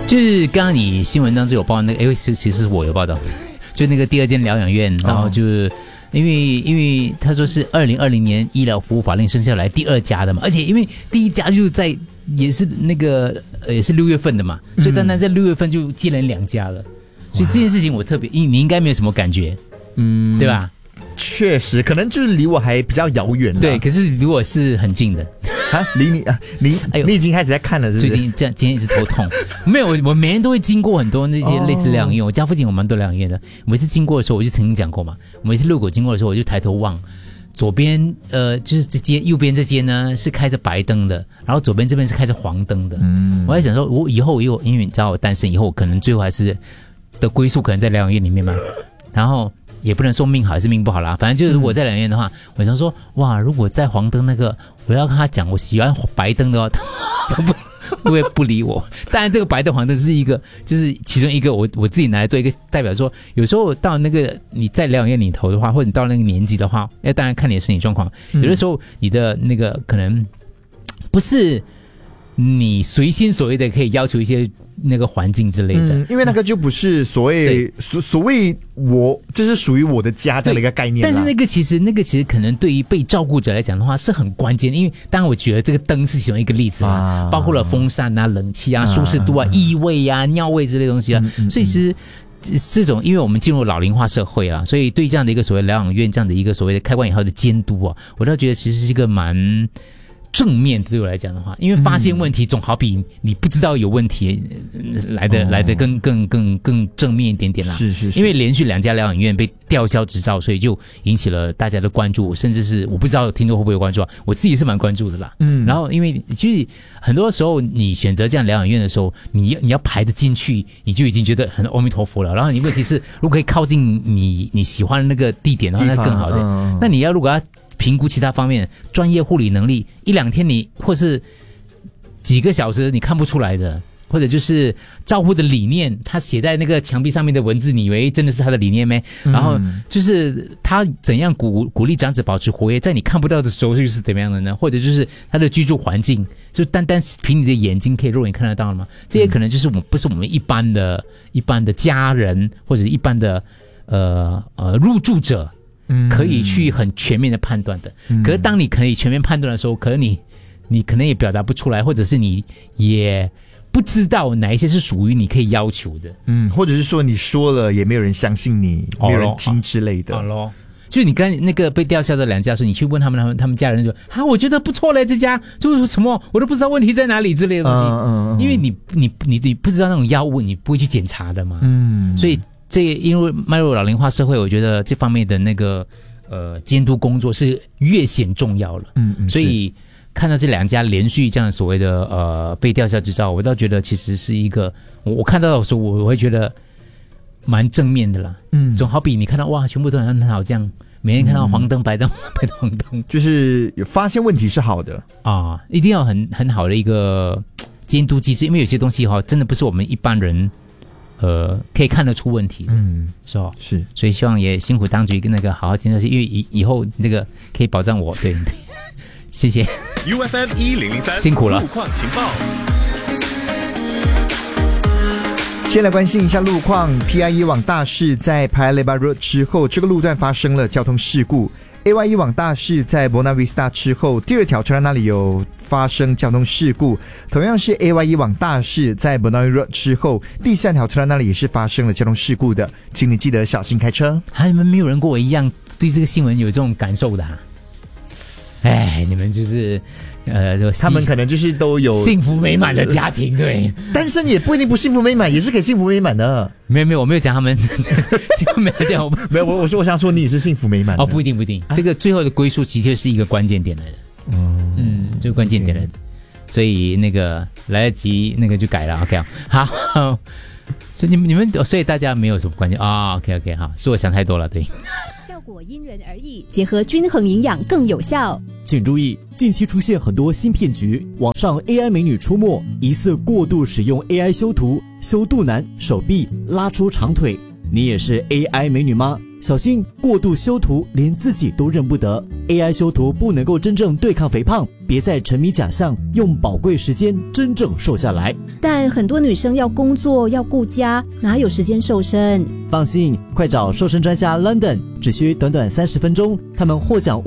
就是刚刚你新闻当中有报那个，其实是我有报道，就那个第二间疗养院，然后就因为他说是2020年医疗服务法令生效来第2家的嘛，而且因为第1家就在也是那个也是6月份的嘛，所以单单在6月份就接连2家了，所以这件事情我特别，你应该没有什么感觉，对吧？ 确实，可能就是离我还比较遥远。 对，可是离我是很近的啊，离你啊，你已经开始在看了，是不是？ 最近今天一直头痛，没有，我每天都会经过很多那些类似疗养院，我家附近有蛮多疗养院的。每次经过的时候，我就曾经讲过嘛，我每次路口经过的时候，我就抬头望，左边就是这间，右边这间呢是开着白灯的，然后左边这边是开着黄灯的。我在想说，我以后因为你知道我单身，以后可能最后还是的归宿可能在疗养院里面嘛，然后。也不能说命好还是命不好啦，反正就是如果在疗养院的话，我想说哇，如果在黄灯那个，我要跟他讲我喜欢白灯的话，他不会不理我。当然这个白灯黄灯是一个，就是其中一个我自己拿来做一个代表说，有时候到那个你在疗养院里头的话，或者你到那个年纪的话，当然看你的身体状况，有的时候你的那个可能不是你随心所欲的可以要求一些那个环境之类的， 因为那个就不是所谓我这是属于我的家这样的一个概念。 但是那个其实可能对于被照顾者来讲的话是很关键，因为当然我觉得这个灯是其中一个例子嘛，包括了风扇啊、冷气啊、舒适度啊、异味啊、尿味之类的东西啊，所以其实这种因为我们进入老龄化社会啦，所以对这样的一个所谓疗养院这样的一个所谓的开关以后的监督啊，我倒觉得其实是一个蛮正面对我来讲的话，因为发现问题总好比你不知道有问题来的更正面一点点啦。 是，因为连续2家疗养院被吊销执照，所以就引起了大家的关注，甚至是我不知道听众会不会有关注啊，我自己是蛮关注的啦。然后因为就是很多时候你选择这样疗养院的时候，你要排得进去，你就已经觉得很阿弥陀佛了。然后你问题是如果可以靠近你喜欢的那个地点的话，那更好的。那你如果要评估其他方面，专业护理能力，1-2天你或是几个小时你看不出来的，或者就是照护的理念，他写在那个墙壁上面的文字，你以为真的是他的理念咩？然后就是他怎样鼓励长者保持活跃，在你看不到的时候就是怎么样的呢？或者就是他的居住环境，就单凭你的眼睛可以肉眼看得到了吗？这些可能就是不是我们一般的家人或者一般的入住者。可以去很全面的判断的，可是当你可以全面判断的时候，可能你可能也表达不出来，或者是你也不知道哪一些是属于你可以要求的， 或者是说你说了也没有人相信你，没有人听之类的。 就是你跟那个被吊销的2家说，你去问他们家人说我觉得不错嘞，这家就是什么我都不知道问题在哪里之类的东西，因为你不知道那种药物，你不会去检查的嘛，所以。因为迈入老龄化社会，我觉得这方面的那个监督工作是越显重要了。所以看到这2家连续这样所谓的被吊销执照，我倒觉得其实是一个我看到的时候我会觉得蛮正面的啦。总好比你看到哇全部都很好这样，每天看到黄灯白灯白灯黄灯， 就是有发现问题是好的啊，一定要很好的一个监督机制，因为有些东西真的不是我们一般人。可以看得出问题的，是吧？ 是， 所以希望也辛苦当局跟那个好好监测，因为以后这个可以保障我，对，谢谢。 UFM 1003 辛苦了。 路况情报。 先来关心一下路况 ，PIE 往大市在 Paya Lebar Road 之后，这个路段发生了交通事故。AYE 往大市在 Buona Vista 之后，第2条车站那里有发生交通事故。同样是 AYE 往大市在 Buona Road 之后，第3条车站那里也是发生了交通事故的，请你记得小心开车。 你们没有人跟我一样对这个新闻有这种感受的你们就是他们可能就是都有幸福美满的家庭，对， 单身也不一定不幸福美满，也是可以幸福美满的。 没有，我没有讲他们幸福美满，讲没有，我想说你也是幸福美满的。 不一定，这个最后的归宿的确是一个关键点来的，这个关键点来的，所以那个来得及那个就改了 ，OK 好。所以你们，所以大家没有什么关键OK 好，是我想太多了，对。 效果因人而异，结合均衡营养更有效。 请注意，近期出现很多新骗局，网上 AI 美女出没，疑似过度使用 AI 修图、修肚腩、手臂、拉出长腿。你也是 AI 美女吗？ 小心过度修图，连自己都认不得。AI 修图不能够真正对抗肥胖，别再沉迷假象，用宝贵时间真正瘦下来。 但很多女生要工作要顾家，哪有时间瘦身？ 放心，快找瘦身专家 London， 只需短短30分钟，他们获奖